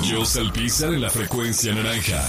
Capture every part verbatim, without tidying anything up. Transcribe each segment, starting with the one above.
Joss Alpizar en la frecuencia naranja.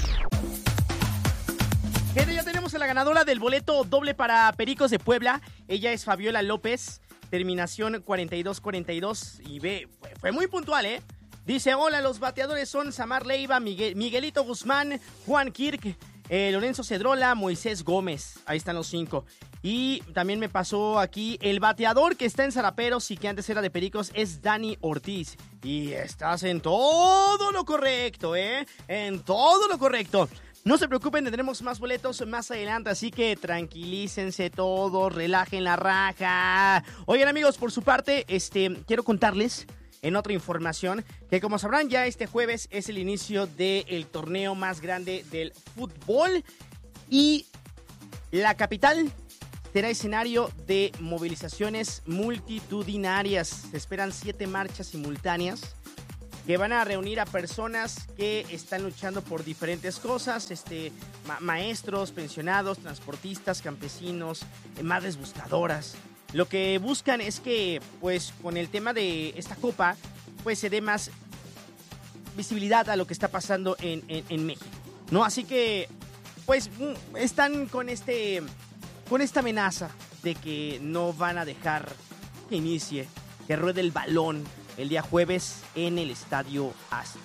Gente, ya tenemos a la ganadora del boleto doble para Pericos de Puebla. Ella es Fabiola López, terminación cuarenta y dos cuarenta y dos. Y ve, fue, fue muy puntual, ¿eh? Dice, hola, los bateadores son Samar Leiva, Miguel, Miguelito Guzmán, Juan Kirk, eh, Lorenzo Cedrola, Moisés Gómez. Ahí están los cinco. Y también me pasó aquí el bateador que está en Zaraperos y que antes era de Pericos es Dani Ortiz. Y estás en todo lo correcto, ¿eh? En todo lo correcto. No se preocupen, tendremos más boletos más adelante, así que tranquilícense todos, relajen la raja. Oigan, amigos, por su parte, este, quiero contarles en otra información que, como sabrán, ya este jueves es el inicio del torneo más grande del fútbol y la capital será escenario de movilizaciones multitudinarias. Se esperan siete marchas simultáneas que van a reunir a personas que están luchando por diferentes cosas, este, ma- maestros, pensionados, transportistas, campesinos, eh, madres buscadoras. Lo que buscan es que, pues, con el tema de esta copa, pues se dé más visibilidad a lo que está pasando en, en, en México, ¿no? Así que, pues, están con este, con esta amenaza de que no van a dejar que inicie, que ruede el balón el día jueves en el Estadio Azteca.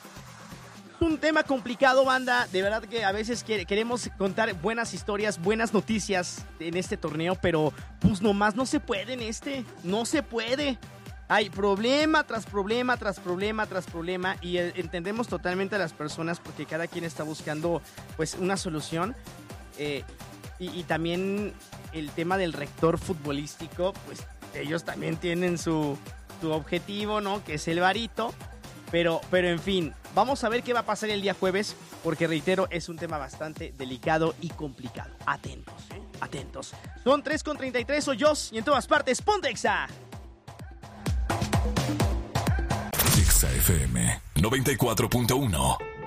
Es un tema complicado, banda. De verdad que a veces queremos contar buenas historias, buenas noticias en este torneo, pero pues nomás no se puede en este. No se puede. Hay problema tras problema, tras problema, tras problema. Y entendemos totalmente a las personas porque cada quien está buscando pues una solución. Eh, y, y también el tema del rector futbolístico, pues ellos también tienen su, su objetivo, ¿no? Que es el varito. Pero, pero en fin, vamos a ver qué va a pasar el día jueves, porque reitero, es un tema bastante delicado y complicado. Atentos, ¿eh? Atentos. Son tres con treinta y tres, soy Joss, y en todas partes, ¡ponte Exa! Exa F M noventa y cuatro punto uno.